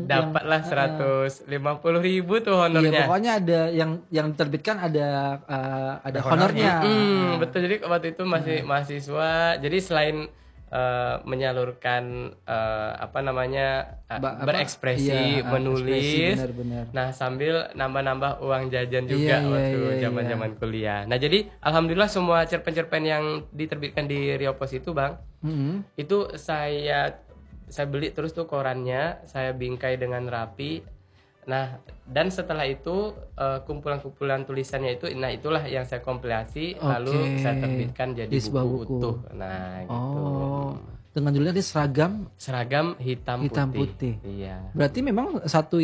dapatlah 150.000 tuh honornya. Iya, pokoknya ada yang diterbitkan ada honornya. Betul. Jadi waktu itu masih mahasiswa. Jadi selain menyalurkan berekspresi, menulis. Benar. Nah, sambil nambah-nambah uang jajan juga waktu zaman-zaman kuliah. Nah, jadi alhamdulillah semua cerpen-cerpen yang diterbitkan di Riopos itu, Bang. Itu saya beli terus tuh korannya, saya bingkai dengan rapi. Nah, dan setelah itu kumpulan-kumpulan tulisannya itu, nah itulah yang saya kompilasi, lalu saya terbitkan jadi buku utuh. Nah, gitu. Dengan judulnya di seragam hitam putih. Iya. Berarti memang satu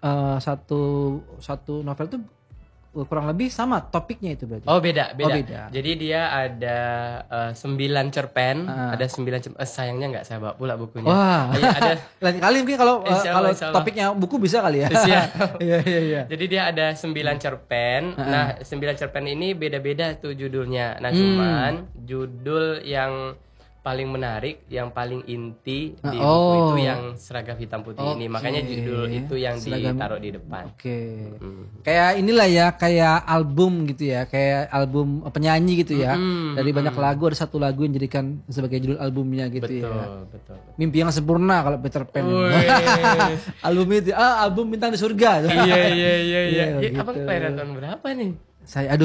novel itu kurang lebih sama topiknya itu berarti. Oh, beda. Jadi dia ada 9 cerpen, sayangnya nggak saya bawa pula bukunya. Wah. Ada lain kali mungkin kalau topiknya buku bisa kali ya. Iya. Jadi dia ada 9 cerpen. Nah, 9 cerpen ini beda-beda tuh judulnya. Nah, cuman judul yang paling menarik, yang paling inti di buku itu yang seragam hitam putih ini. Makanya judul itu yang ditaruh di depan. Kayak inilah ya, kayak album gitu ya, kayak album penyanyi gitu ya. Dari banyak lagu ada satu lagu yang dijadikan sebagai judul albumnya gitu. Betul. Mimpi yang sempurna kalau Peter Pan. Album itu, album Bintang di Surga. Iya. Abang kelahiran tahun berapa nih? Saya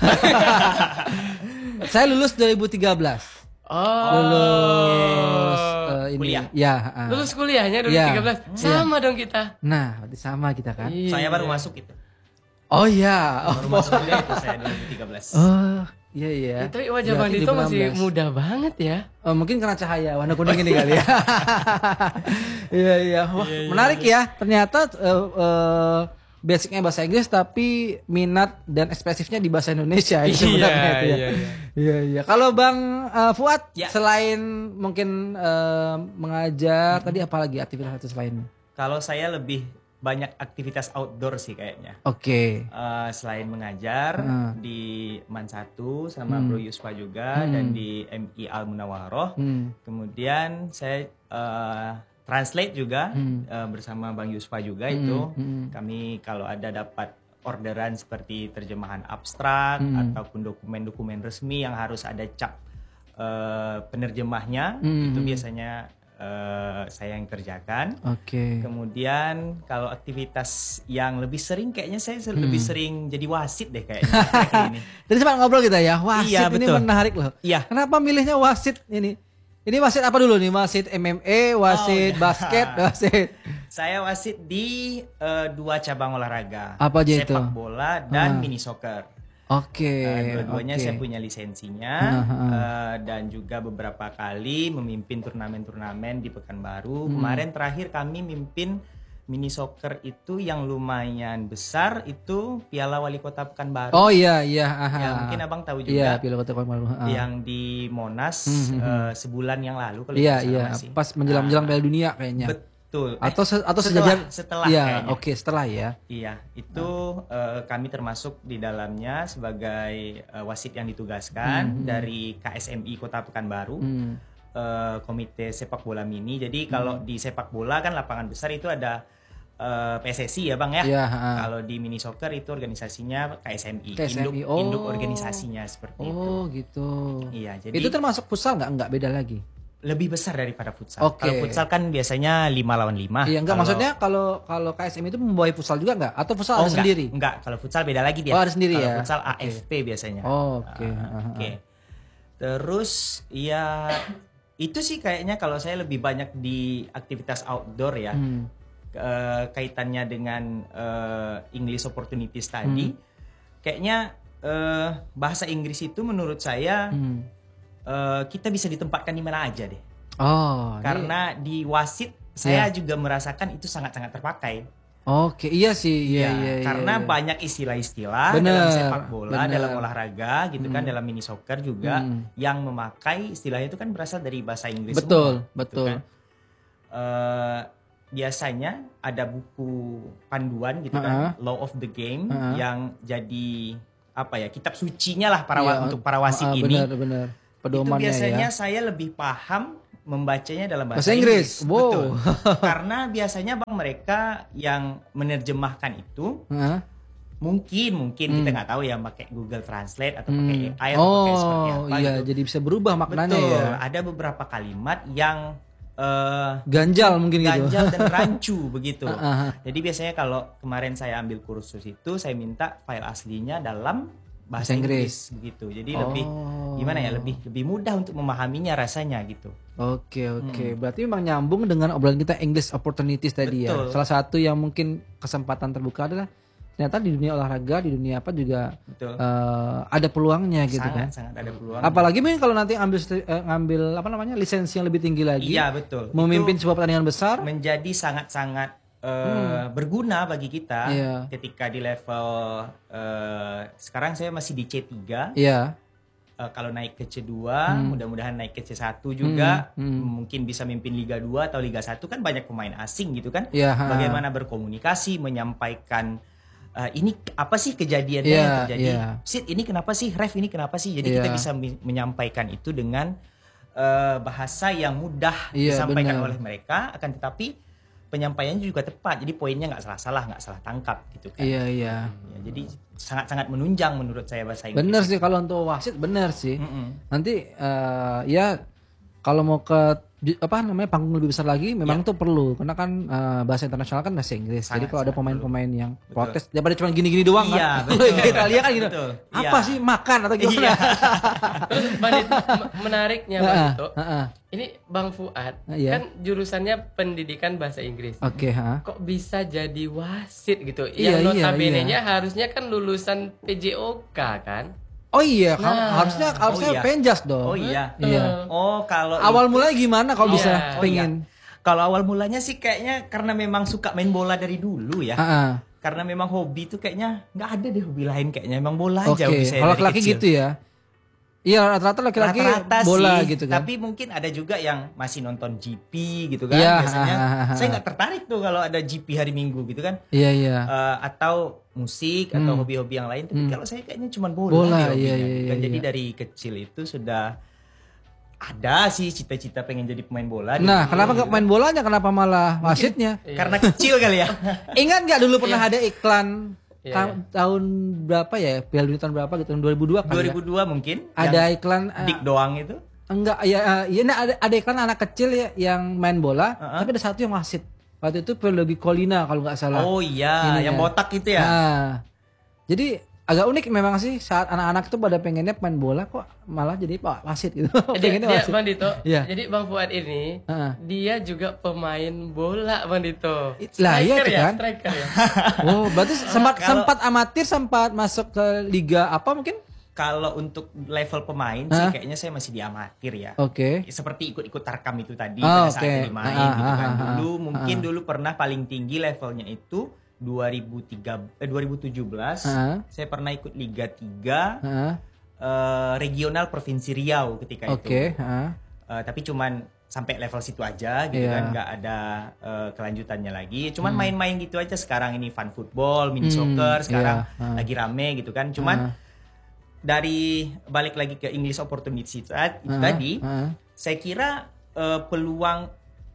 saya lulus 2013. Lulus kuliah. Ya, lulus kuliahnya 2013. Sama dong kita. Nah, berarti sama kita kan. Saya baru masuk itu. Oh iya. Baru masuk kuliah itu saya 2013. Oh, iya. Tapi wajah Bang Dito masih muda banget ya. Mungkin karena cahaya warna kuning ini kali ya. Iya. Wah, menarik ya. Ternyata basicnya bahasa Inggris tapi minat dan ekspresifnya di bahasa Indonesia itu sebenarnya itu ya. Iya. Kalau Bang Fuad selain mungkin mengajar tadi apalagi aktivitas selain? Kalau saya lebih banyak aktivitas outdoor sih kayaknya. Selain mengajar di MAN 1 sama Bro Yusfa juga dan di MI Al Munawaroh. Kemudian saya translate juga bersama Bang Yusfa juga itu. Kami kalau ada dapat orderan seperti terjemahan abstrak ataupun dokumen-dokumen resmi yang harus ada cap penerjemahnya, itu biasanya saya yang kerjakan. Kemudian kalau aktivitas yang lebih sering kayaknya saya lebih sering jadi wasit deh kayaknya. Tadi sempat ngobrol kita ya, wasit ini betul. menarik loh. Kenapa milihnya wasit ini? Ini wasit apa dulu nih? Wasit MMA, wasit basket, wasit. Saya wasit di 2 cabang olahraga. Apa aja itu? Sepak bola dan mini soccer. Dua-duanya saya punya lisensinya dan juga beberapa kali memimpin turnamen-turnamen di Pekanbaru. Kemarin terakhir kami mimpin mini soccer itu yang lumayan besar itu Piala Wali Kota Pekanbaru. Oh iya. Ya, mungkin Abang tahu juga. Iya, Piala Kota Pekanbaru. Yang di Monas sebulan yang lalu kalau iya. Pas menjelang Piala Dunia kayaknya. Betul. Atau setelah ya, kayaknya. Setelah ya. Iya, itu kami termasuk di dalamnya sebagai wasit yang ditugaskan dari KSMI Kota Pekanbaru. Komite sepak bola mini. Jadi kalau di sepak bola kan lapangan besar itu ada PSSI ya Bang ya. Kalau di mini soccer itu organisasinya KSMI. Induk organisasinya seperti itu. Oh gitu. Iya, jadi itu termasuk futsal nggak beda lagi? Lebih besar daripada futsal. Kalau futsal kan biasanya 5 lawan 5. Iya, enggak maksudnya kalau KSMI itu membawahi futsal juga nggak? Atau futsal ada sendiri? Enggak, kalau futsal beda lagi dia. Ada sendiri ya. Futsal AFP biasanya. Oke. Terus ya itu sih kayaknya kalau saya lebih banyak di aktivitas outdoor ya. Kaitannya dengan English opportunities tadi, kayaknya bahasa Inggris itu menurut saya kita bisa ditempatkan di mana aja deh. Karena di wasit saya juga merasakan itu sangat-sangat terpakai. Iya sih, iya. Karena banyak istilah-istilah dalam sepak bola, dalam olahraga gitu kan, dalam mini soccer juga yang memakai istilahnya itu kan berasal dari bahasa Inggris. Betul. Gitu kan. Biasanya ada buku panduan gitu kan, Law of the Game yang jadi kitab sucinya lah untuk para wasit ini. Benar. Itu biasanya saya lebih paham membacanya dalam bahasa Inggris. Wow. Betul. Karena biasanya Bang mereka yang menerjemahkan itu mungkin kita nggak tahu ya pakai Google Translate atau pakai AI atau pakai seperti apa iya, gitu. jadi bisa berubah maknanya. Betul. Ya. Ada beberapa kalimat yang ganjal mungkin ganjal dan rancu begitu. Jadi biasanya kalau kemarin saya ambil kursus itu saya minta file aslinya dalam bahasa Inggris begitu. Jadi lebih gimana ya, lebih mudah untuk memahaminya rasanya gitu. Oke. Berarti memang nyambung dengan obrolan kita English opportunities tadi. Betul. Ya. Salah satu yang mungkin kesempatan terbuka adalah ternyata di dunia olahraga, di dunia apa juga ada peluangnya gitu kan. Sangat ada peluang. Apalagi mungkin kalau nanti ngambil apa namanya lisensi yang lebih tinggi lagi. Iya betul. Memimpin sebuah pertandingan besar. Menjadi sangat berguna bagi kita ketika di level sekarang saya masih di C3. Iya. Kalau naik ke C2, mudah-mudahan naik ke C1 juga, mungkin bisa mimpin Liga 2 atau Liga 1 kan banyak pemain asing gitu kan. Bagaimana berkomunikasi, menyampaikan ini apa sih kejadiannya yang terjadi? Sid, ini kenapa sih? Ref, ini kenapa sih? Jadi kita bisa menyampaikan itu dengan bahasa yang mudah disampaikan oleh mereka, akan tetapi penyampaiannya juga tepat. Jadi poinnya nggak salah tangkap gitu kan. Iya. Jadi sangat-sangat menunjang menurut saya bahasa Inggris. Bener sih kalau untuk wasit bener sih. Nanti ya kalau mau ke panggung lebih besar lagi memang tuh perlu, karena kan bahasa internasional kan bahasa Inggris. Jadi kalau ada pemain-pemain yang protes daripada cuma gini-gini doang kan. Kalau Italia kan gitu. Apa sih makan atau gimana? Terus menariknya Bang Dito. Ini Bang Fuad kan jurusannya pendidikan bahasa Inggris. Oke, Kok bisa jadi wasit gitu? Yang notabene-nya harusnya kan lulusan PJOK kan? Oh iya, harusnya penjas dong. Oh iya. Oh kalau awal mulanya gimana kalau bisa pengen? Kalau awal mulanya sih kayaknya karena memang suka main bola dari dulu ya. Karena memang hobi tuh kayaknya nggak ada deh hobi lain, kayaknya memang bola aja hobi saya. Kalau laki-laki gitu ya. Iya, rata-rata laki-laki bola sih, gitu kan. Tapi mungkin ada juga yang masih nonton GP gitu kan. Biasanya saya nggak tertarik tuh kalau ada GP hari Minggu gitu kan. Iya. Atau musik atau hobi-hobi yang lain. Tapi kalau saya kayaknya cuma bola. Iya. Jadi dari kecil itu sudah ada sih cita-cita pengen jadi pemain bola. Nah, kenapa nggak main bolanya? Kenapa malah wasitnya? Karena kecil kali ya. Ingat nggak dulu pernah ada iklan? Tahun berapa ya? Piala Dunia tahun berapa gitu? Tahun 2002 kan? 2002 mungkin. Ada iklan Dik doang itu? Enggak, ada iklan anak kecil ya yang main bola, tapi ada satu yang wasit. Waktu itu Perlogi Colina kalau nggak salah. Oh iya, yang botak itu ya. Jadi agak unik memang sih saat anak-anak itu pada pengennya main bola kok malah jadi wasit gitu. Dia Bang Dito. Jadi Bang Fuad ini dia juga pemain bola Bang Dito. Striker ya. Oh, berarti sempat amatir, sempat masuk ke liga apa mungkin? Kalau untuk level pemain sih kayaknya saya masih di amatir ya. Oke. Seperti ikut-ikut tarkam itu tadi pada saat jadi main gitu kan. Dulu pernah paling tinggi levelnya itu 2017 saya pernah ikut Liga 3 regional Provinsi Riau ketika itu. Tapi cuman sampai level situ aja gitu kan, nggak ada kelanjutannya lagi. Cuman main-main gitu aja. Sekarang ini fun football, mini soccer sekarang lagi rame gitu kan. Cuman dari balik lagi ke English opportunity tadi, saya kira peluang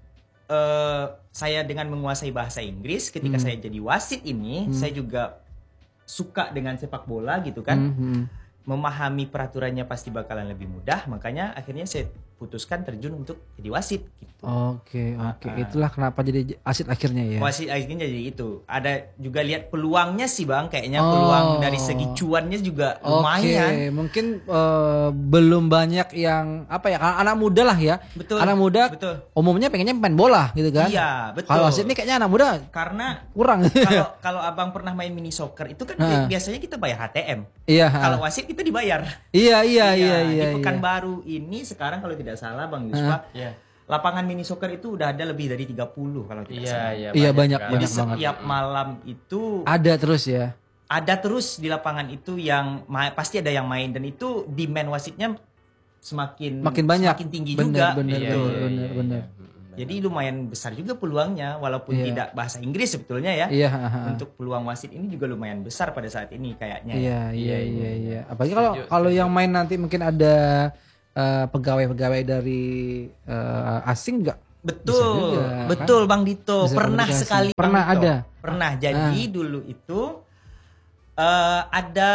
saya dengan menguasai bahasa Inggris ketika saya jadi wasit ini, saya juga suka dengan sepak bola gitu kan. Memahami peraturannya pasti bakalan lebih mudah, makanya akhirnya saya putuskan terjun untuk jadi wasit gitu. Oke. Itulah kenapa jadi wasit akhirnya ya. Wasit akhirnya jadi itu. Ada juga lihat peluangnya sih Bang, kayaknya peluang dari segi cuannya juga lumayan. Mungkin belum banyak yang apa ya, anak muda lah ya. Betul. Anak muda umumnya pengennya main bola gitu kan. Iya, betul. Kalau wasit ini kayaknya anak muda karena kurang. Kalau Abang pernah main mini soccer itu kan biasanya kita bayar HTM. Iya. Kalau wasit kita dibayar. Iya. Di Pekanbaru ini sekarang kalau tidak salah Bang Yusfa, lapangan mini soccer itu udah ada lebih dari 30 kalau tidak salah. Iya, banyak Jadi banget. Setiap malam itu ada terus ya. Ada terus di lapangan itu yang pasti ada yang main, dan itu demand wasitnya semakin banyak, semakin tinggi juga. Benar. Jadi lumayan besar juga peluangnya, walaupun tidak bahasa Inggris sebetulnya ya. Untuk peluang wasit ini juga lumayan besar pada saat ini kayaknya. Iya. Apalagi kalau yang main nanti mungkin ada pegawai-pegawai dari asing nggak? Betul Bang Dito. Pernah sekali. Pernah ada. Pernah. Jadi dulu itu ada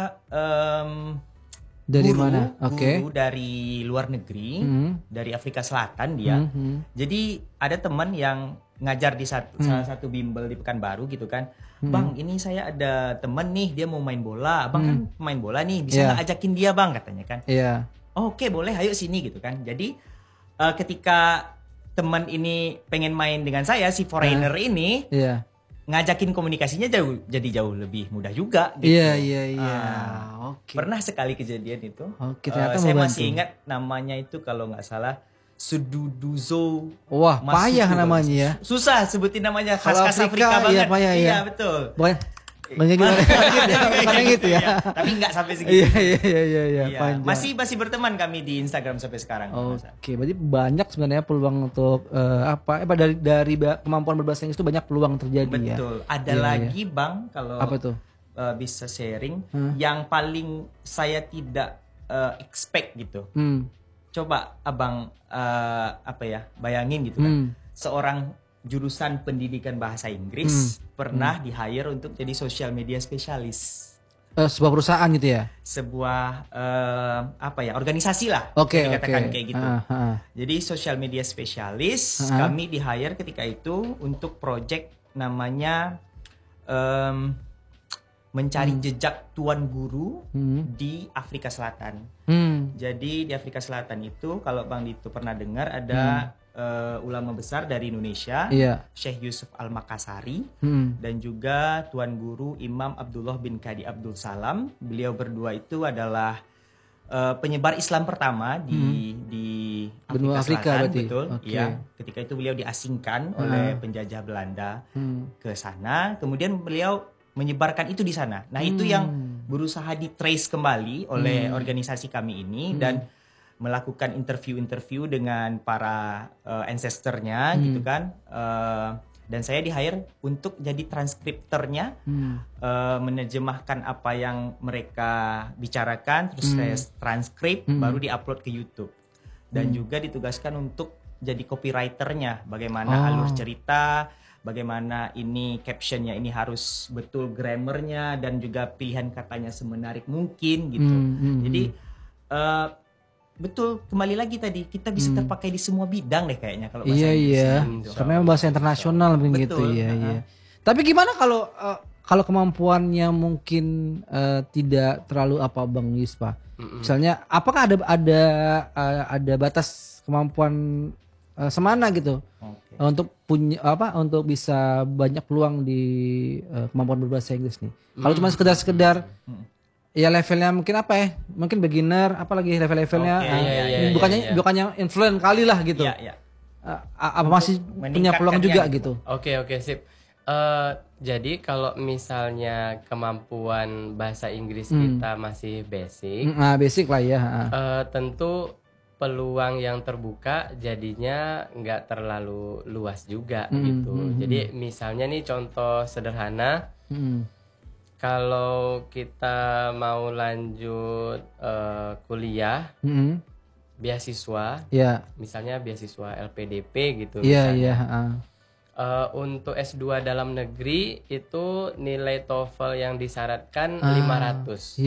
dari guru, mana? Guru dari luar negeri, dari Afrika Selatan dia. Jadi ada teman yang ngajar di salah satu bimbel di Pekanbaru gitu kan. Bang, ini saya ada teman nih, dia mau main bola. Abang kan main bola nih, bisa nggak ajakin dia Bang, katanya kan. Oke, boleh, ayo sini gitu kan. Jadi ketika teman ini pengen main dengan saya, si foreigner ini ngajakin komunikasinya jadi jauh lebih mudah juga gitu. Iya. Oke. Pernah sekali kejadian itu. Ternyata saya masih ingat namanya itu kalau nggak salah Sududuzo. Wah, payah namanya ya. Susah sebutin namanya, khas Afrika banget. Iya, betul. Banyak gitu ya. Tapi nggak sampai segitu. Iya. Masih berteman kami di Instagram sampai sekarang. Oke, berarti banyak sebenarnya peluang untuk dari kemampuan berbahasa Inggris itu banyak peluang terjadi. Betul. Ada lagi Bang, kalau apa tuh? Bisa sharing yang paling saya tidak expect gitu. Coba Abang bayangin gitu kan. Seorang jurusan pendidikan bahasa Inggris pernah di-hire untuk jadi social media spesialis. Sebuah perusahaan gitu ya? Sebuah organisasi lah. Dikatakan kayak gitu. Jadi social media spesialis, kami di-hire ketika itu untuk project namanya mencari jejak tuan guru di Afrika Selatan. Jadi di Afrika Selatan itu, kalau Bang Dito pernah dengar, ada ulama besar dari Indonesia, Syekh Yusuf Al-Makassari, dan juga Tuan Guru Imam Abdullah bin Kadi Abdul Salam. Beliau berdua itu adalah penyebar Islam pertama di benua Afrika Selatan, berarti. Betul. Iya. Ketika itu beliau diasingkan oleh penjajah Belanda ke sana, kemudian beliau menyebarkan itu di sana. Nah, itu yang berusaha di-trace kembali oleh organisasi kami ini dan melakukan interview dengan para ancestornya gitu kan, dan saya di-hire untuk jadi transkriptornya, menerjemahkan apa yang mereka bicarakan, terus saya transkrip, baru di-upload ke YouTube, dan juga ditugaskan untuk jadi copywriternya, bagaimana alur cerita, bagaimana ini captionnya ini harus betul grammarnya, dan juga pilihan katanya semenarik mungkin gitu. Jadi betul, kembali lagi tadi kita bisa terpakai di semua bidang deh kayaknya kalau bahasa Inggris. Gitu. Karena bahasa internasional begitu. Iya. Tapi gimana kalau kemampuannya mungkin tidak terlalu Bang Yuspa? Misalnya, apakah ada batas kemampuan semana gitu untuk punya untuk bisa banyak peluang di kemampuan berbahasa Inggris nih? Kalau cuma sekedar ya levelnya mungkin mungkin beginner, apalagi levelnya bukannya influent kali lah gitu. Apa masih punya peluang juga gitu? Oke, sip. Jadi kalau misalnya kemampuan bahasa Inggris kita masih basic, basic lah ya. Tentu peluang yang terbuka jadinya nggak terlalu luas juga gitu. Jadi misalnya nih contoh sederhana. Kalau kita mau lanjut kuliah, beasiswa, misalnya beasiswa LPDP gitu, misalnya. Untuk S2 dalam negeri itu nilai TOEFL yang disyaratkan 500.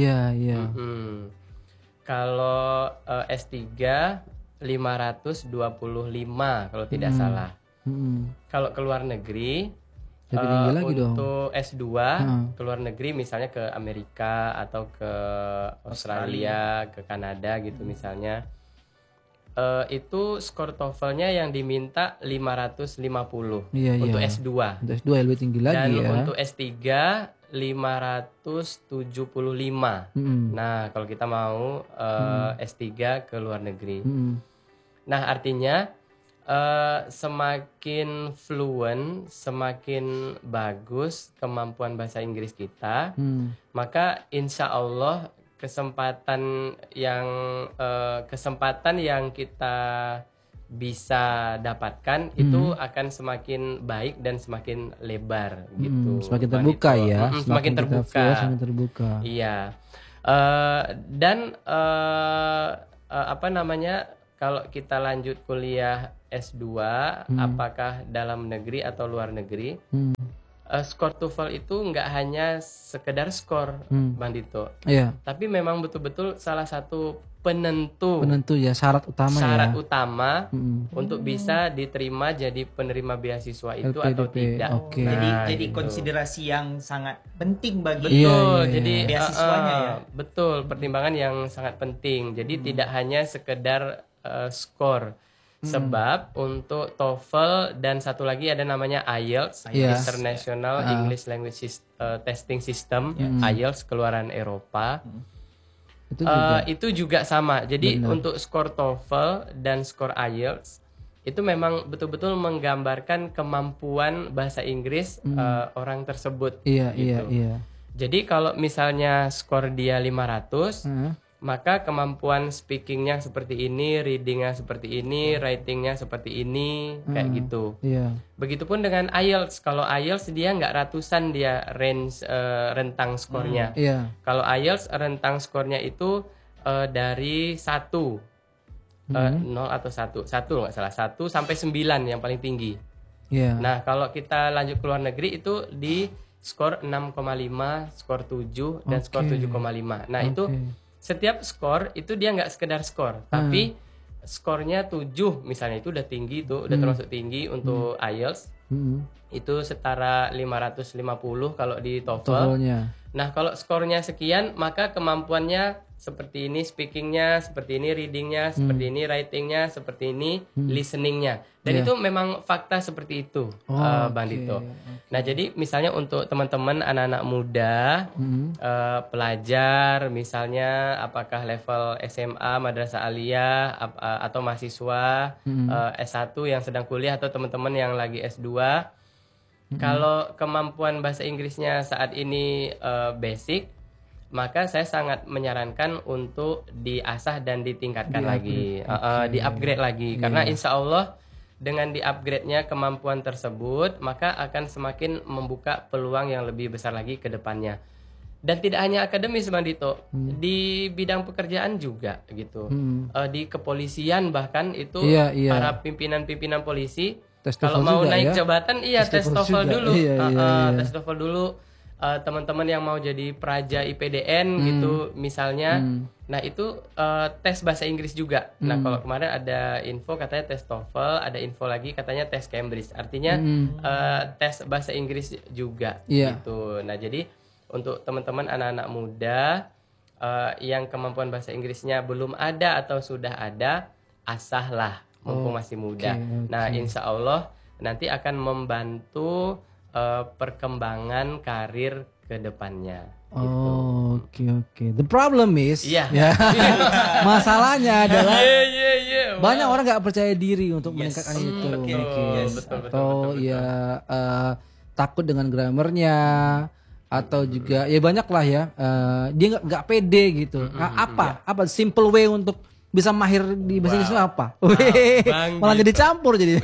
Kalau S3 525 kalau tidak salah. Kalau ke luar negeri, lebih tinggi lagi untuk dong. S2 ke luar negeri, misalnya ke Amerika atau ke Australia, ke Kanada gitu misalnya, itu skor TOEFL-nya yang diminta 550 untuk S2. Untuk S2 lebih tinggi lagi. Dan untuk S3 575. Nah, kalau kita mau S3 ke luar negeri. Nah, artinya semakin fluent, semakin bagus kemampuan bahasa Inggris kita, maka insya Allah kesempatan yang kita bisa dapatkan itu akan semakin baik dan semakin lebar gitu. Semakin terbuka ya. Semakin terbuka. Iya. Dan kalau kita lanjut kuliah S2 apakah dalam negeri atau luar negeri, skor TOEFL itu nggak hanya sekedar skor, Bang Dito. Iya. Tapi memang betul-betul salah satu penentu ya, syarat utama untuk bisa diterima jadi penerima beasiswa itu atau tidak. Jadi konsiderasi yang sangat penting bagi jadi beasiswanya ya. Betul, pertimbangan yang sangat penting. Jadi tidak hanya sekedar skor. Sebab untuk TOEFL dan satu lagi ada namanya IELTS, International English Language Testing System, IELTS keluaran Eropa. Itu juga sama. Jadi untuk skor TOEFL dan skor IELTS itu memang betul-betul menggambarkan kemampuan bahasa Inggris orang tersebut. Iya. Jadi kalau misalnya skor dia 500, maka kemampuan speakingnya seperti ini, readingnya seperti ini, writingnya seperti ini, kayak gitu. Begitupun dengan IELTS. Kalau IELTS dia nggak ratusan, dia range rentang skornya. Kalau IELTS rentang skornya itu dari 1 0 atau 1 nggak salah, 1 sampai 9 yang paling tinggi. Nah kalau kita lanjut ke luar negeri itu di skor 6,5, skor 7 dan skor 7,5. Nah itu setiap skor itu dia nggak sekedar skor, tapi skornya 7 misalnya itu udah tinggi tuh, udah termasuk tinggi untuk IELTS. Itu setara 550 kalau di TOEFL. Nah kalau skornya sekian, maka kemampuannya seperti ini, speakingnya seperti ini, readingnya seperti ini, writingnya seperti ini, listeningnya. Dan itu memang fakta seperti itu, Bang Dito. Nah jadi misalnya untuk teman-teman anak-anak muda, pelajar misalnya apakah level SMA, madrasah aliyah atau mahasiswa S1 yang sedang kuliah atau teman-teman yang lagi S2, kalau kemampuan bahasa Inggrisnya saat ini basic, maka saya sangat menyarankan untuk diasah dan ditingkatkan lagi, di-upgrade lagi. Karena insya Allah dengan di-upgrade-nya kemampuan tersebut, maka akan semakin membuka peluang yang lebih besar lagi ke depannya. Dan tidak hanya akademis, Bang Dito, di bidang pekerjaan juga gitu. Di kepolisian bahkan itu para pimpinan-pimpinan polisi, kalau mau naik jabatan, tes TOEFL dulu. Tes TOEFL dulu. Teman-teman yang mau jadi praja IPDN gitu misalnya, nah itu tes bahasa Inggris juga. Nah kalau kemarin ada info katanya tes TOEFL, ada info lagi katanya tes Cambridge, artinya tes bahasa Inggris juga gitu. Nah jadi untuk teman-teman anak-anak muda yang kemampuan bahasa Inggrisnya belum ada atau sudah ada, asahlah mumpung masih muda. Nah insya Allah nanti akan membantu perkembangan karir ke depannya. Oke. The problem is, masalahnya adalah banyak orang nggak percaya diri untuk meningkatkan itu, atau takut dengan grammarnya, atau juga banyak lah dia nggak pede gitu. Apa simple way untuk bisa mahir di bahasa Inggris itu apa? Malah jadi campur jadi.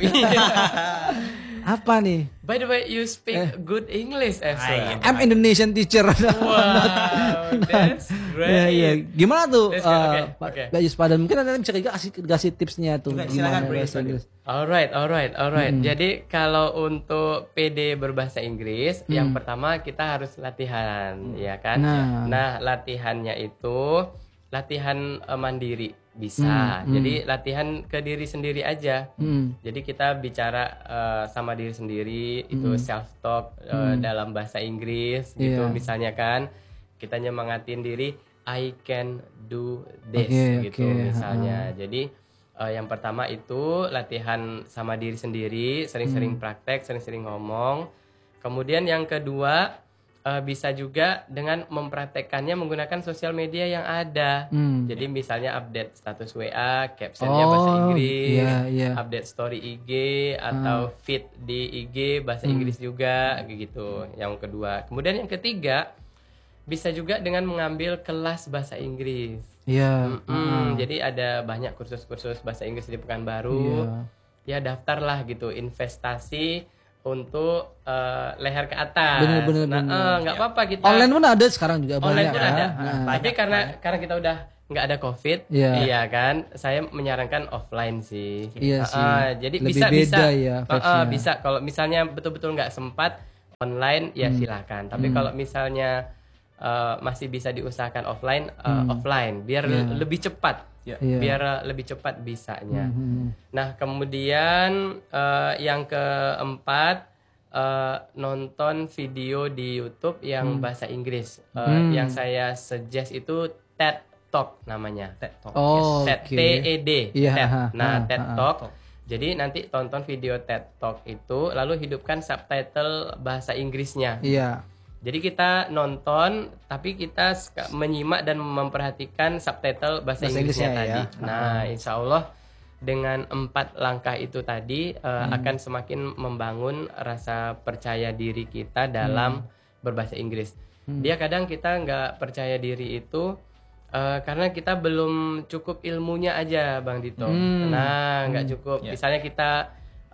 Apa nih? By the way, you speak good English, Efra. I'm Indonesian teacher. Wow, that's great. Gimana tuh, Pak Yuspada? Mungkin nanti bisa kasih tipsnya tuh gimana bahasa Inggris. Alright. Jadi kalau untuk PD berbahasa Inggris, yang pertama kita harus latihan, ya kan? Nah, latihannya itu latihan mandiri. Bisa. Jadi latihan ke diri sendiri aja. Jadi kita bicara sama diri sendiri, itu self talk dalam bahasa Inggris gitu misalnya kan. Kita nyemangatin diri, I can do this gitu misalnya. Jadi yang pertama itu latihan sama diri sendiri, sering-sering praktek, sering-sering ngomong. Kemudian yang kedua bisa juga dengan mempraktekkannya menggunakan sosial media yang ada. Jadi misalnya update status WA, captionnya bahasa Inggris, update story IG atau feed di IG bahasa Inggris juga gitu. Yang kedua. Kemudian yang ketiga bisa juga dengan mengambil kelas bahasa Inggris. Jadi ada banyak kursus-kursus bahasa Inggris di Pekanbaru. Ya daftarlah gitu, investasi untuk leher ke atas. Bener. Nggak apa-apa kita. Online pun ada sekarang juga. Online pun ada. Tapi karena kita udah nggak ada COVID, iya kan? Saya menyarankan offline sih. Iya sih. Jadi lebih bisa ya, bisa. Kalau misalnya betul-betul nggak sempat online, ya silakan. Tapi kalau misalnya masih bisa diusahakan offline, offline biar lebih cepat. Biar lebih cepat bisanya. Nah, kemudian yang keempat, nonton video di YouTube yang bahasa Inggris. Yang saya suggest itu TED Talk namanya. TED Talk. TED. TED. Nah, TED Talk. Jadi nanti tonton video TED Talk itu, lalu hidupkan subtitle bahasa Inggrisnya. Iya. Jadi kita nonton, tapi kita menyimak dan memperhatikan subtitle bahasa Inggrisnya tadi. Nah, insya Allah dengan 4 langkah itu tadi akan semakin membangun rasa percaya diri kita dalam berbahasa Inggris. Dia kadang kita nggak percaya diri itu karena kita belum cukup ilmunya aja, Bang Dito. Nah, nggak cukup. Misalnya kita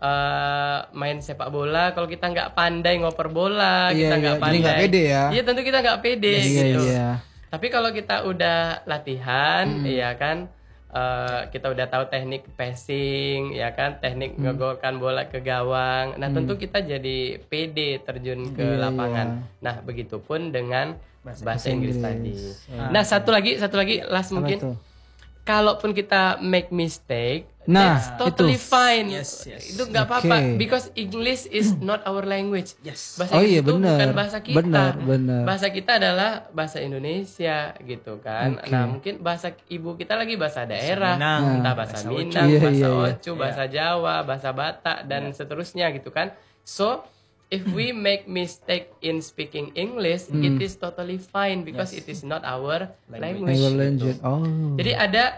main sepak bola, kalau kita nggak pandai ngoper bola, kita nggak pandai. Jadi nggak pede ya? Iya, tentu kita nggak pede gitu. Tapi kalau kita udah latihan, ya kan, kita udah tahu teknik passing, ya kan, teknik ngegolkan bola ke gawang. Nah, tentu kita jadi pede terjun ke lapangan. Nah, begitupun dengan bahasa Inggris tadi. Nah, satu lagi last mungkin. Kalaupun kita make mistake, that's totally fine. Itu nggak apa-apa, because English is not our language. Bahasa Inggris itu bukan bahasa kita. Bahasa kita adalah bahasa Indonesia gitu kan. Nah, mungkin bahasa ibu kita lagi bahasa daerah, entah bahasa Minang, bahasa Ocu, bahasa Jawa, bahasa Batak dan seterusnya gitu kan. So if we make mistake in speaking English, it is totally fine because it is not our language. Gitu. Jadi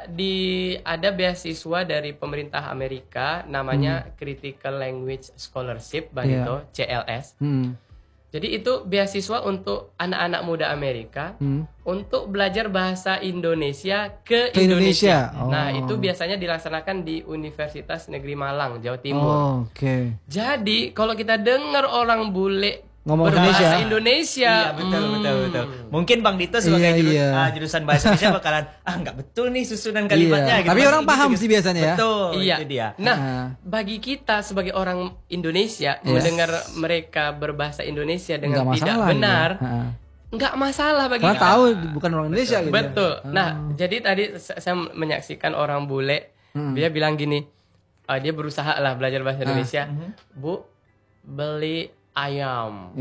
ada beasiswa dari pemerintah Amerika namanya Critical Language Scholarship, Bang Dito, CLS. Jadi itu beasiswa untuk anak-anak muda Amerika untuk belajar bahasa Indonesia ke Indonesia. Nah, itu biasanya dilaksanakan di Universitas Negeri Malang, Jawa Timur. Jadi kalau kita dengar orang bule ngomong berbahasa Indonesia. Iya, betul. Mungkin Bang Dito sebagai jurusan bahasa Indonesia bakalan nggak betul nih susunan kalimatnya. Gitu. Tapi orang paham sih biasanya ya. Betul, itu dia. Nah, bagi kita sebagai orang Indonesia mendengar mereka berbahasa Indonesia dengan tidak benar, nggak masalah bagi kita. Karena tahu bukan orang Indonesia gitu. Betul. Nah, jadi tadi saya menyaksikan orang bule, dia bilang gini, dia berusaha lah belajar bahasa Indonesia. Bu, beli ayam.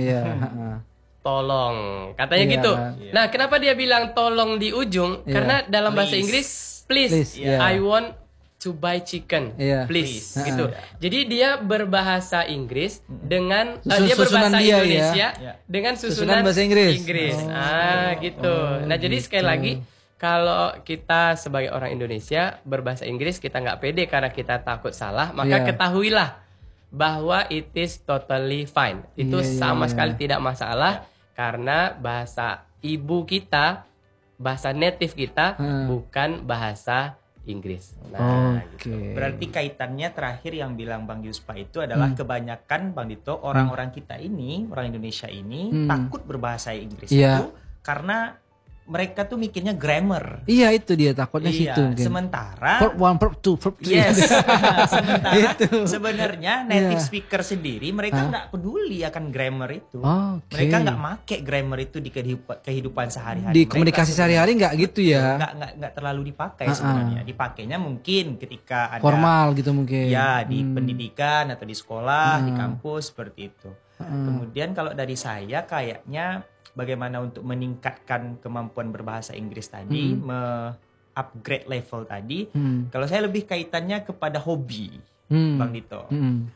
Tolong, katanya gitu. Nah, kenapa dia bilang tolong di ujung? Karena dalam bahasa Inggris, please. I want to buy chicken, please. Gitu. Jadi dia berbahasa Inggris dengan dia berbahasa Indonesia dengan susunan bahasa Inggris. Gitu. Nah, jadi sekali lagi, kalau kita sebagai orang Indonesia berbahasa Inggris kita nggak pede karena kita takut salah, maka ketahuilah bahwa it is totally fine. Itu sama sekali tidak masalah karena bahasa ibu kita, bahasa native kita bukan bahasa Inggris. Nah, gitu. Berarti kaitannya terakhir yang bilang Bang Yuspa itu adalah kebanyakan Bang Dito orang-orang kita ini, orang Indonesia ini takut berbahasa Inggris itu karena mereka tuh mikirnya grammar. Iya, itu dia takutnya situ mungkin. Sementara verb 1, verb 2, verb 3. Yes. Sementara sebenarnya native speaker sendiri mereka nggak peduli akan grammar itu. Mereka nggak make grammar itu di kehidupan sehari-hari. Di komunikasi sehari-hari nggak gitu ya? Nggak terlalu dipakai sebenarnya. Dipakainya mungkin ketika ada formal gitu mungkin. Ya, di pendidikan atau di sekolah, di kampus seperti itu. Kemudian kalau dari saya kayaknya bagaimana untuk meningkatkan kemampuan berbahasa Inggris tadi, upgrade level tadi. Kalau saya lebih kaitannya kepada hobi, Bang Dito.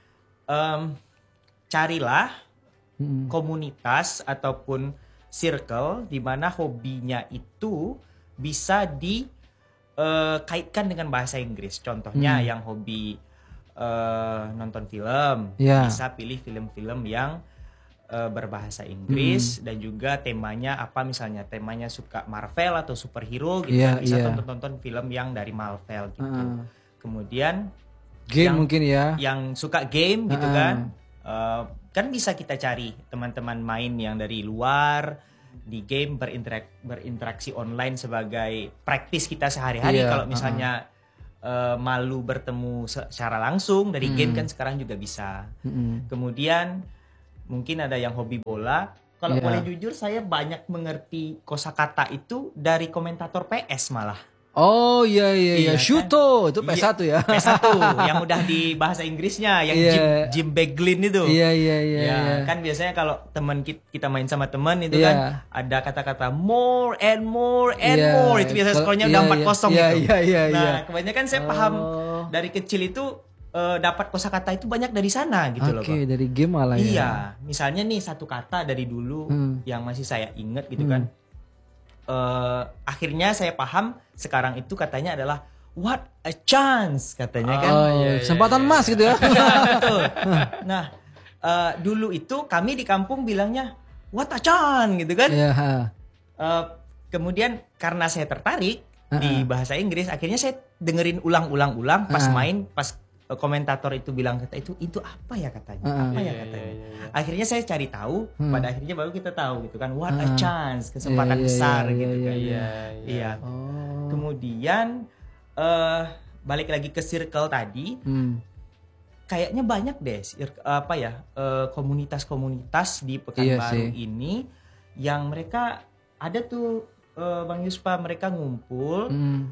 Carilah komunitas ataupun circle di mana hobinya itu bisa dikaitkan dengan bahasa Inggris. Contohnya yang hobi nonton film, bisa pilih film-film yang berbahasa Inggris dan juga temanya apa, misalnya temanya suka Marvel atau superhero gitu bisa tonton film yang dari Marvel gitu. Kemudian game mungkin yang suka game gitu kan bisa kita cari teman-teman main yang dari luar di game, berinteraksi online sebagai praktis kita sehari-hari. Kalau misalnya malu bertemu secara langsung dari game kan sekarang juga bisa. Kemudian mungkin ada yang hobi bola. Kalau boleh jujur, saya banyak mengerti kosakata itu dari komentator PS malah. Oh iya. Shuto kan? Itu PS1 ya. PS1 yang udah di bahasa Inggrisnya, yang Jim Beglin itu. Iya. Kan biasanya kalau teman kita main sama teman itu kan ada kata-kata more and more and more, itu biasanya skornya udah 4-0 gitu. Nah, kebanyakan saya paham dari kecil itu dapat kosakata itu banyak dari sana gitu loh. Oke, dari game malah ya. Iya, misalnya nih satu kata dari dulu yang masih saya ingat gitu kan. Akhirnya saya paham sekarang itu katanya adalah what a chance katanya kan. Kesempatan emas gitu ya. Betul. Nah, dulu itu kami di kampung bilangnya what a chance gitu kan. Kemudian karena saya tertarik di bahasa Inggris, akhirnya saya dengerin ulang-ulang pas main, pas komentator itu bilang kata itu apa ya katanya. Akhirnya saya cari tahu, pada akhirnya baru kita tahu gitu kan, what a chance, kesempatan besar gitu kan. Iya. Kemudian balik lagi ke circle tadi. Kayaknya banyak deh komunitas-komunitas di Pekanbaru ini yang mereka ada tuh Bang Yuspa, mereka ngumpul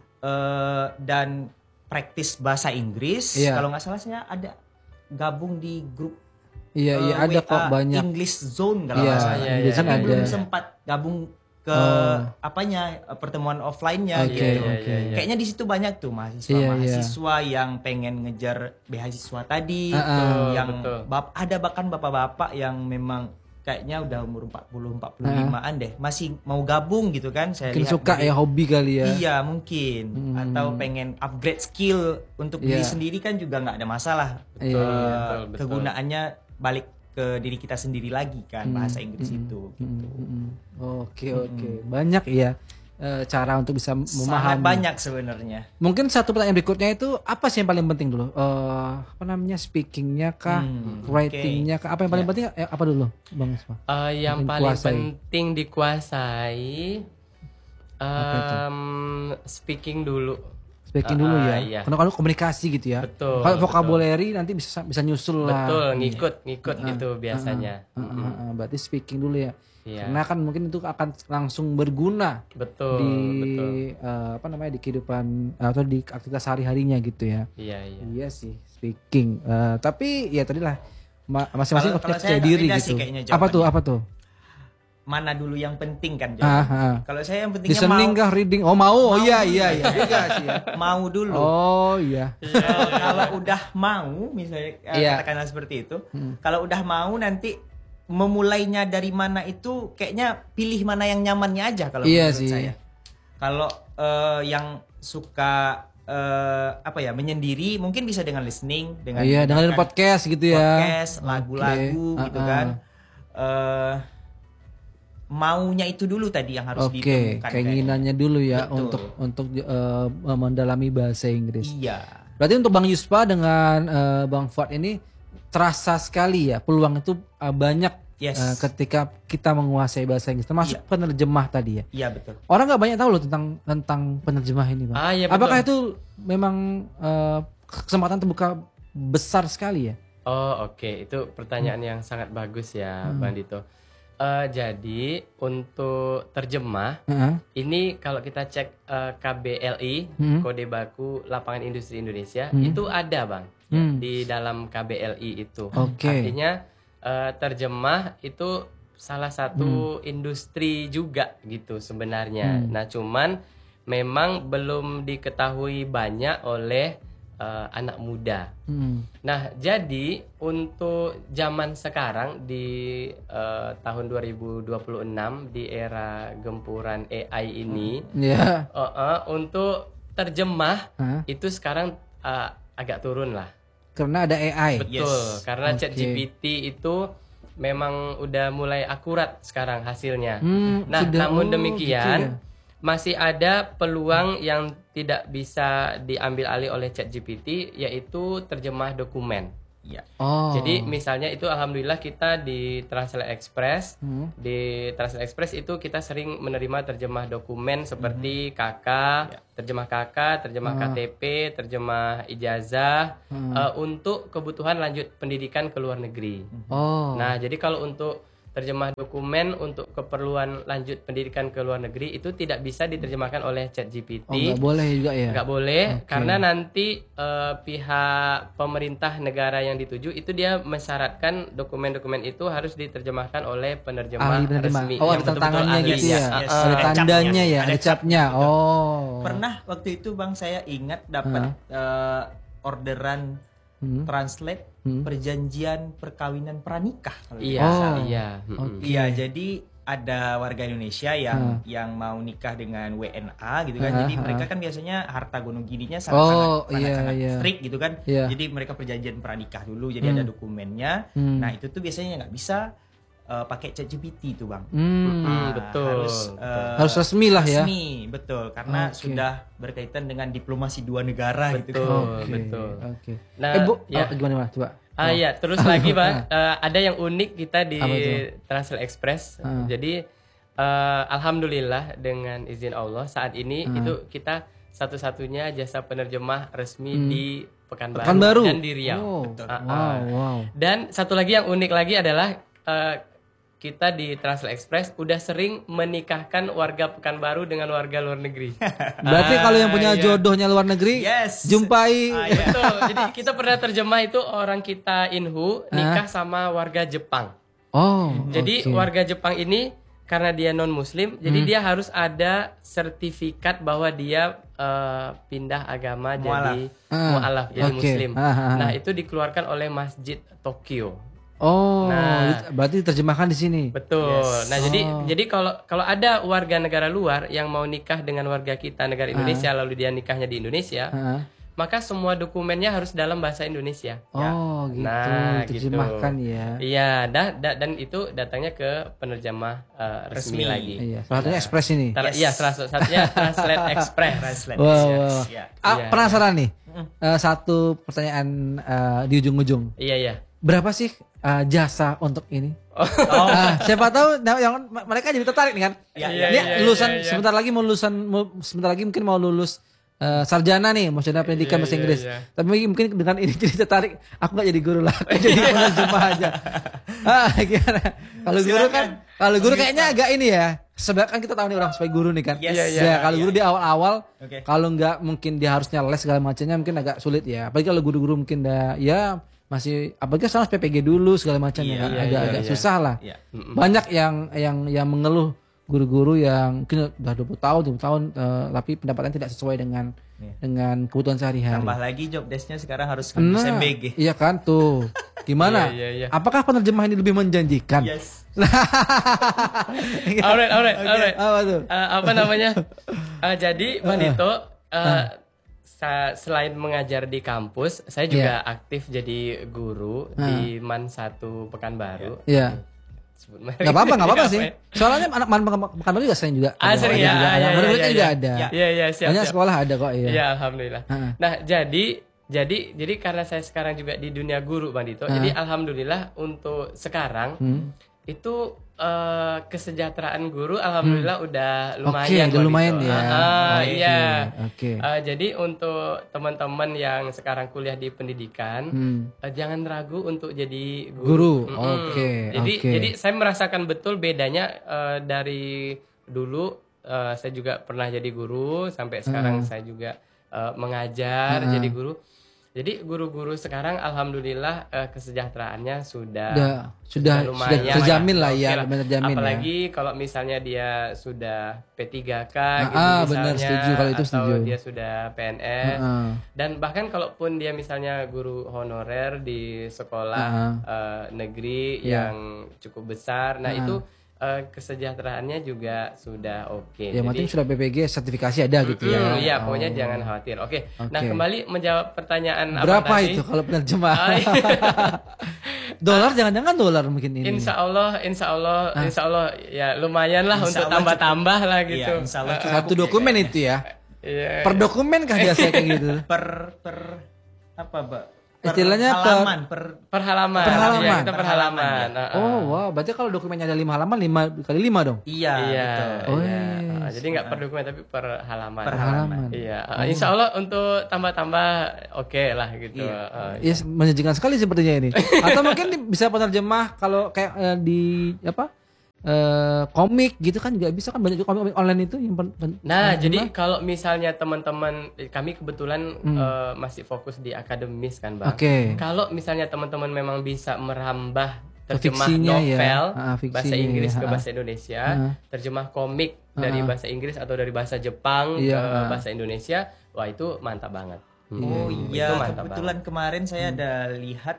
dan praktis bahasa Inggris. Kalau nggak salah saya ada gabung di grup ada kok banyak English Zone kalau nggak salah. Tapi belum sempat gabung ke pertemuan offline-nya gitu. Kayaknya di situ banyak tuh mahasiswa yang pengen ngejar beasiswa tadi, yang ada bahkan bapak-bapak yang memang kayaknya udah umur 40-45an deh, masih mau gabung gitu kan. Saya mungkin lihat suka hobi kali ya. Iya mungkin, atau pengen upgrade skill untuk diri sendiri kan juga nggak ada masalah. Betul. Kegunaannya balik ke diri kita sendiri lagi kan, bahasa Inggris itu. Gitu. Oke. Banyak cara untuk bisa memahami. Sangat banyak sebenarnya. Mungkin satu pertanyaan berikutnya itu apa sih yang paling penting dulu? Speakingnya kah, writingnya kah? Apa yang paling penting? Apa dulu, Bang Isma? Yang paling penting dikuasai speaking dulu. Speaking dulu ya. Iya. Karena kalau komunikasi gitu ya. Betul. Kalau vocabulary nanti bisa nyusul lah. Betul, ngikut gitu biasanya. Berarti speaking dulu ya. Iya. Karena kan mungkin itu akan langsung berguna di di kehidupan atau di aktivitas sehari-harinya gitu ya. Iya sih, speaking. Tapi ya tadilah masing-masing percaya diri gitu. Apa tuh? Mana dulu yang penting kan jawabannya. Kalau saya yang pentingnya listening kah, reading? Mau. Iya juga sih ya. Mau dulu. Oh iya. Kalau udah mau misalnya katakanlah seperti itu. Kalau udah mau nanti memulainya dari mana itu kayaknya pilih mana yang nyamannya aja kalau menurut saya. Kalau yang suka menyendiri mungkin bisa dengan listening, dengan podcast gitu ya. Podcast, lagu-lagu gitu kan. Maunya itu dulu tadi yang harus ditemukan. Keinginannya dulu ya. Betul. untuk mendalami bahasa Inggris. Iya. Berarti untuk Bang Yuspa dengan Bang Fuad ini terasa sekali ya peluang itu banyak ketika kita menguasai bahasa Inggris, termasuk penerjemah tadi ya. Iya betul. Orang nggak banyak tahu loh tentang penerjemah ini, Bang. Iya, apakah itu memang kesempatan terbuka besar sekali ya? Oh oke. Itu pertanyaan yang sangat bagus ya, Bang Dito. Jadi untuk terjemah ini kalau kita cek KBLI kode baku Lapangan Industri Indonesia itu ada Bang di dalam KBLI itu. Artinya terjemah itu salah satu industri juga gitu sebenarnya. Nah cuman memang belum diketahui banyak oleh anak muda. Nah, jadi untuk zaman sekarang di tahun 2026 di era gempuran AI ini, untuk terjemah itu sekarang agak turun lah. Karena ada AI. Betul, karena ChatGPT itu memang udah mulai akurat sekarang hasilnya. Nah, namun demikian gitu ya? Masih ada peluang yang tidak bisa diambil alih oleh ChatGPT, yaitu terjemah dokumen. Ya. Jadi misalnya itu alhamdulillah kita di Translate Express, di Translate Express itu kita sering menerima terjemah dokumen seperti KK, terjemah KK, terjemah KTP, terjemah ijazah untuk kebutuhan lanjut pendidikan ke luar negeri. Nah, jadi kalau untuk terjemah dokumen untuk keperluan lanjut pendidikan ke luar negeri itu tidak bisa diterjemahkan oleh ChatGPT. Nggak boleh juga ya? Nggak boleh, karena nanti pihak pemerintah negara yang dituju itu dia mensyaratkan dokumen-dokumen itu harus diterjemahkan oleh penerjemah resmi. Oh, ada tangannya gitu ya? Ada tandanya ya, ada capnya. Pernah waktu itu Bang saya ingat dapat orderan translate perjanjian perkawinan pranikah. Iya, jadi ada warga Indonesia yang mau nikah dengan WNA gitu kan. Jadi mereka kan biasanya harta gunung gininya sangat strict gitu kan. Jadi mereka perjanjian pranikah dulu, jadi ada dokumennya. Nah, itu tuh biasanya nggak bisa pakai ChatGPT itu Bang. Betul. Harus resmi lah ya. Resmi, betul. Karena sudah berkaitan dengan diplomasi dua negara gitu kan. Betul. Nah, gimana coba? Ya, terus lagi Bang, ada yang unik kita di Translate Express. Jadi alhamdulillah dengan izin Allah saat ini itu kita satu-satunya jasa penerjemah resmi di Pekanbaru dan di Riau. Dan satu lagi yang unik lagi adalah kita di Translate Express udah sering menikahkan warga Pekanbaru dengan warga luar negeri. Berarti kalau yang punya jodohnya luar negeri, jumpai. Betul. Jadi kita pernah terjemah itu orang kita Inhu nikah sama warga Jepang. Jadi warga Jepang ini karena dia non Muslim, jadi dia harus ada sertifikat bahwa dia pindah agama jadi mualaf, jadi Muslim. Nah, itu dikeluarkan oleh Masjid Tokyo. Berarti diterjemahkan di sini. Betul. Nah, jadi kalau ada warga negara luar yang mau nikah dengan warga kita negara Indonesia lalu dia nikahnya di Indonesia, maka semua dokumennya harus dalam bahasa Indonesia. Gitu. Nah, diterjemahkan gitu. Ya. Iya, dan itu datangnya ke penerjemah resmi lagi. Iya. Salah satunya Express ini. Iya, salah satunya Translate Express. Penasaran nih. Satu pertanyaan di ujung-ujung. Iya. Berapa sih jasa untuk ini? Siapa tahu yang mereka jadi tertarik nih kan? Ini lulusan sebentar lagi mungkin mau lulus sarjana nih, mau sarjana pendidikan bahasa Inggris. Tapi mungkin dengan ini jadi tertarik, aku nggak jadi guru lah, aku jadi penerjemah aja. Gimana? Kalau guru kayaknya agak ini ya. Sebab kan kita tahu nih orang sebagai guru nih kan. Kalau guru di awal-awal, kalau nggak mungkin dia harusnya les segala macamnya mungkin agak sulit ya. Apalagi kalau guru-guru mungkin masih apalagi sama PPG dulu segala macam agak susah lah. Banyak yang mengeluh guru-guru yang mungkin udah 20 tahun tapi pendapatan tidak sesuai dengan kebutuhan sehari-hari. Tambah lagi job desk-nya sekarang harus lulus MBG. Iya kan tuh. Gimana? Apakah penerjemah ini lebih menjanjikan? Yes. Alright. Apa tuh? Apa namanya? Jadi Bang Dito selain mengajar di kampus, saya juga aktif jadi guru di MAN 1 Pekanbaru. Iya. Gak apa-apa sih. Soalnya anak MAN Pekanbaru juga sering juga. Sering ya. Murid-muridnya juga ada. Iya, siap. Banyak sekolah ada kok. Iya, alhamdulillah. Nah, jadi karena saya sekarang juga di dunia guru Bang Dito, jadi alhamdulillah untuk sekarang itu kesejahteraan guru alhamdulillah udah lumayan. Udah lumayan ya. Iya. Jadi untuk teman-teman yang sekarang kuliah di pendidikan, jangan ragu untuk jadi guru. Jadi saya merasakan betul bedanya dari dulu saya juga pernah jadi guru sampai sekarang saya juga mengajar jadi guru. Jadi guru-guru sekarang alhamdulillah kesejahteraannya sudah lumayan terjamin lah ya, apalagi kalau misalnya dia sudah P3K gitu benar, setuju kalau itu atau dia sudah PNS dan bahkan kalaupun dia misalnya guru honorer di sekolah negeri yang cukup besar, nah itu kesejahteraannya juga sudah oke. Ya, penting sudah BPG sertifikasi ada gitu ya. Iya, pokoknya jangan khawatir. Oke. Nah, kembali menjawab pertanyaan berapa apa tadi? Itu kalau penerjemah? Dolar, jangan-jangan dolar mungkin ini. Insya Allah ya lumayan lah untuk tambah-tambah lah gitu. Ya, insya Allah satu dokumen itu ya. Per dokumen kah biasanya kayak gitu? Per apa, Mbak? istilahnya per halaman. Ya, kita per halaman. Oh, wow, berarti kalau dokumennya ada 5 halaman 5 kali 5 dong? Iya, betul. Oh, jadi nggak per dokumen tapi per halaman. Per halaman. Iya. Insya Allah untuk tambah-tambah oke lah gitu. Yes, menjanjikan sekali sepertinya ini. Atau mungkin bisa penerjemah kalau kayak di apa? Komik gitu kan nggak bisa kan, banyak juga komik online itu yang jadi kalau misalnya teman-teman kami kebetulan masih fokus di akademis kan Bang. Kalau misalnya teman-teman memang bisa merambah terjemah novel bahasa Inggris ke bahasa Indonesia, terjemah komik dari bahasa Inggris atau dari bahasa Jepang ke bahasa Indonesia, wah itu mantap banget. Oh iya, kebetulan kemarin saya ada lihat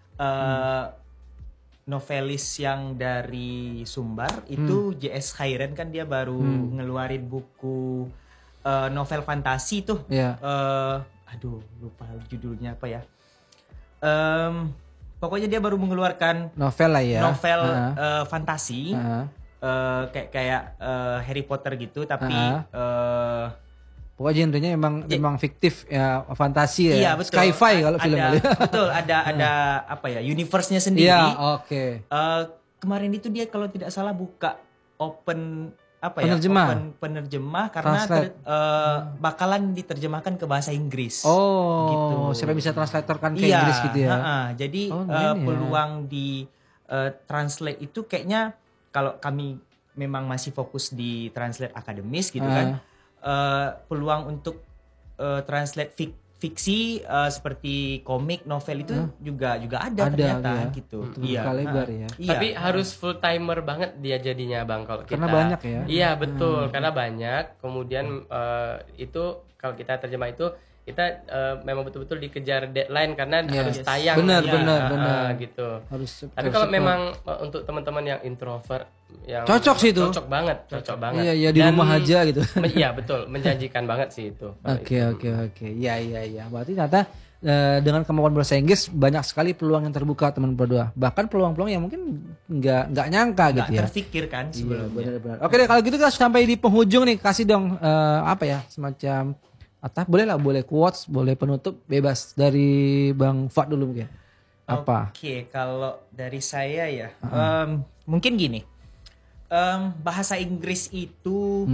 novelis yang dari Sumbar itu J.S. Khairen kan, dia baru ngeluarin buku novel fantasi tuh. Aduh lupa judulnya apa ya. Pokoknya dia baru mengeluarkan novel lah ya. Novel fantasi kayak Harry Potter gitu tapi pokoknya genrenya memang fiktif ya, fantasi ya. Iya, betul. Sci-fi kalau film kali. Betul, ada apa ya, universe-nya sendiri. Iya, kemarin itu dia kalau tidak salah buka open penerjemah karena bakalan diterjemahkan ke bahasa Inggris. Oh, gitu. Siapa bisa translatorkan ke Inggris gitu ya. Jadi peluang di translate itu kayaknya kalau kami memang masih fokus di translate akademis gitu kan. Peluang untuk translate fiksi seperti komik, novel itu juga ada ternyata gitu. Lebar ya. Tapi harus full timer banget dia jadinya Bang kalau kita. Karena banyak ya. Iya betul, karena banyak. Kemudian itu kalau kita terjemah itu kita memang betul-betul dikejar deadline karena harus tayang. Benar. Gitu. Tapi kalau memang untuk teman-teman yang introvert yang cocok sih itu. Cocok banget. Iya, di rumah aja gitu. Iya betul, menjanjikan banget sih itu. Oke. Iya. Berarti ternyata dengan kemampuan bahasa Inggris banyak sekali peluang yang terbuka teman berdua. Bahkan peluang-peluang yang mungkin nggak nyangka gitu ya. Nggak terfikirkan sebelumnya. Iya, benar. Oke deh, kalau gitu kita sampai di penghujung nih, kasih dong semacam boleh quotes, boleh penutup, bebas dari Bang Fuad dulu mungkin. Apa? Oke, kalau dari saya ya, mungkin gini, bahasa Inggris itu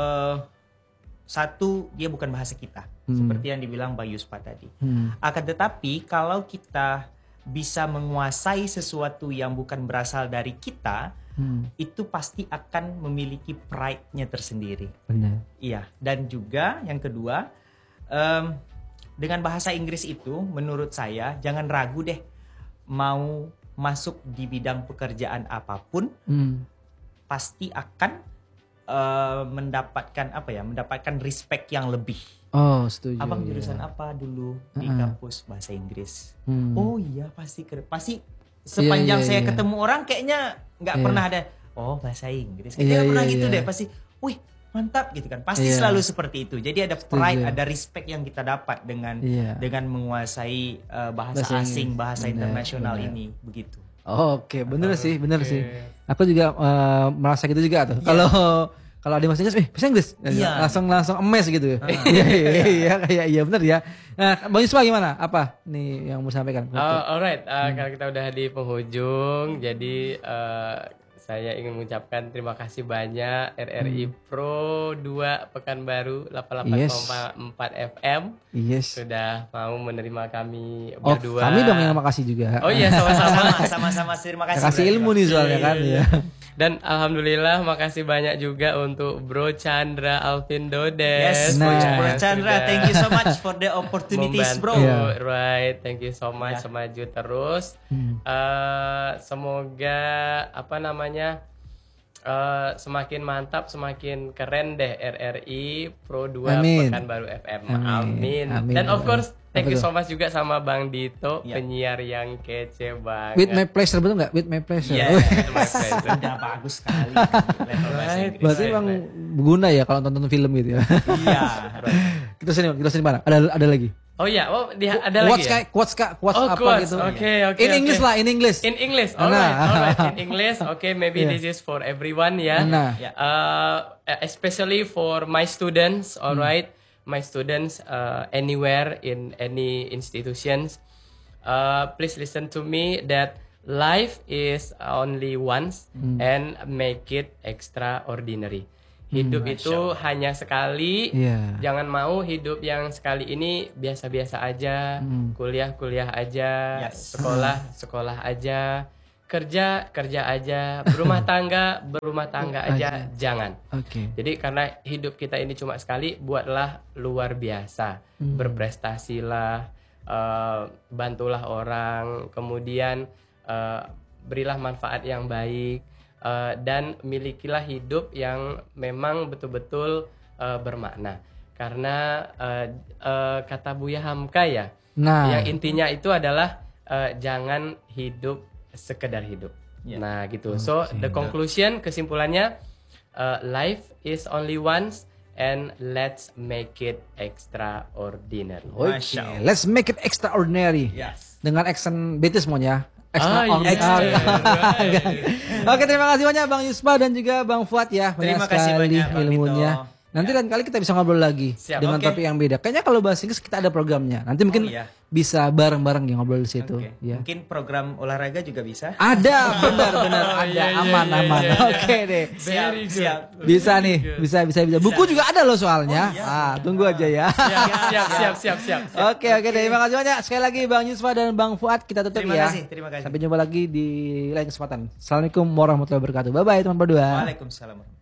satu, dia bukan bahasa kita, seperti yang dibilang Bang Yuspa tadi. Akan tetapi kalau kita bisa menguasai sesuatu yang bukan berasal dari kita, itu pasti akan memiliki pride-nya tersendiri. Benar. Iya, dan juga yang kedua, dengan bahasa Inggris itu menurut saya jangan ragu deh mau masuk di bidang pekerjaan apapun, pasti akan mendapatkan respect yang lebih. Oh, setuju. Abang jurusan apa dulu di kampus bahasa Inggris? Oh iya, pasti sepanjang saya ketemu orang kayaknya nggak pernah ada bahasa Inggris. Kayaknya pernah gitu deh, pasti wih mantap gitu kan. Pasti selalu seperti itu. Jadi ada pride, ada respect yang kita dapat dengan menguasai bahasa asing, bahasa internasional ini begitu. Oke, bener sih. Aku juga merasa gitu juga tuh. Kalau ada bahasa Inggris, bahasa Inggris, langsung emes gitu. Iya benar ya. Nah, Bang Yuspa gimana? Apa nih yang mau sampaikan? Alright, kalau kita udah di penghujung, jadi saya ingin mengucapkan terima kasih banyak RRI Pro 2 Pekanbaru 88,4 FM sudah mau menerima kami berdua. Kami dong yang makasih juga. Oh iya, sama-sama terima kasih. Kasih ilmu nih soalnya kan ya. Dan alhamdulillah makasih banyak juga untuk Bro Chandra Alvin Dodes. Yes, Bro Chandra, thank you so much for the opportunities, bro. Right, thank you so much, maju terus. Semoga semakin mantap, semakin keren deh RRI Pro 2 Pekanbaru FM. Amin. Dan of course thank you so much juga sama Bang Dito, penyiar yang kece banget. With my pleasure, betul nggak? With my pleasure. Iya, with my pleasure. Udah bagus sekali. Berarti emang berguna ya kalau nonton film gitu ya. Iya. Kita sini mana? Ada lagi. Oh iya, ada lagi ya? Quotes apa gitu. Okay. In English lah, in English. Alright. In English. Okay, maybe this is for everyone ya. Especially for my students, alright. My students anywhere in any institutions. please listen to me that life is only once and make it extraordinary. Hidup itu hanya sekali. Jangan mau hidup yang sekali ini biasa-biasa aja, kuliah aja, sekolah aja, kerja aja, berumah tangga aja, jangan. Jadi karena hidup kita ini cuma sekali, buatlah luar biasa, berprestasilah, bantulah orang, kemudian berilah manfaat yang baik, dan milikilah hidup yang memang betul-betul bermakna. Karena kata Buya Hamka ya, yang intinya itu adalah jangan hidup sekedar hidup. Nah gitu. So the conclusion, kesimpulannya, life is only once and let's make it extraordinary. Let's make it extraordinary. Dengan accent British semuanya. Oke, terima kasih banyak Bang Yuspa dan juga Bang Fuad ya. Terima kasih banyak ilmunya. Nanti lain kali kita bisa ngobrol lagi dengan topik yang beda. Kayaknya kalau bahasa Inggris kita ada programnya. Nanti mungkin bisa bareng-bareng ya ngobrol di situ. Ya. Mungkin program olahraga juga bisa. Ada, benar-benar ada, aman. Oke deh. Siap. Bisa nih, bisa. Buku juga ada loh soalnya. Tunggu aja ya. Siap. Oke, terima kasih banyak. Sekali lagi Bang Yusfa dan Bang Fuad, kita tutup ya. Terima kasih. Sampai jumpa lagi di lain kesempatan. Assalamualaikum warahmatullahi wabarakatuh. Bye bye teman berdua. Waalaikumsalam.